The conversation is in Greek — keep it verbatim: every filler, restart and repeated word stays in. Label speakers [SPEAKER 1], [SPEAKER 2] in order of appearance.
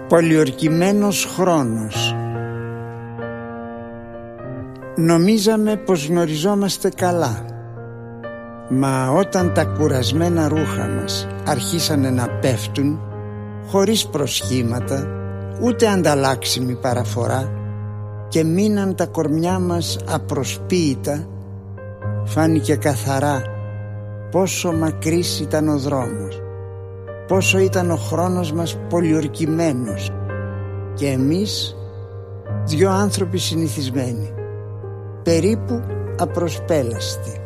[SPEAKER 1] Πολιορκημένος χρόνος. Νομίζαμε πως γνωριζόμαστε καλά, μα όταν τα κουρασμένα ρούχα μας αρχίσανε να πέφτουν χωρίς προσχήματα ούτε ανταλλάξιμη παραφορά και μείναν τα κορμιά μας απροσποίητα, φάνηκε καθαρά πόσο μακρύς ήταν ο δρόμος, πόσο ήταν ο χρόνος μας πολιορκημένος και εμείς δυο άνθρωποι συνηθισμένοι, περίπου απροσπέλαστοι.